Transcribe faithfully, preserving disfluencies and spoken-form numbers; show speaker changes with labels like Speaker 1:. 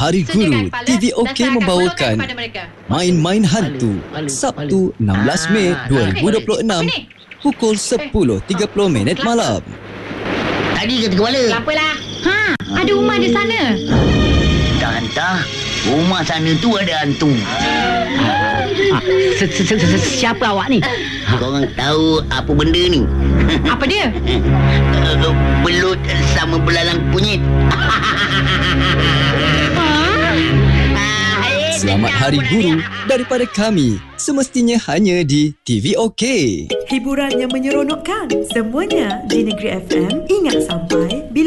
Speaker 1: Hari Guru T V OK membawakan Main-Main Hantu Sabtu enam belas Mei dua ribu dua puluh enam pukul sepuluh tiga puluh minit malam.
Speaker 2: Tadi ke kepala?
Speaker 3: Apalah. Ha, ada rumah di sana.
Speaker 2: Tak hantar. Rumah sana tu ada hantu.
Speaker 4: Siapa awak ni?
Speaker 2: Korang tahu apa benda ni?
Speaker 3: Apa dia?
Speaker 2: Belut sama belalang kunyit.
Speaker 1: Selamat Hari Guru daripada kami. Semestinya hanya di T V OK.
Speaker 5: Hiburan yang menyeronokkan. Semuanya di Negeri F M. Ingat sampai bila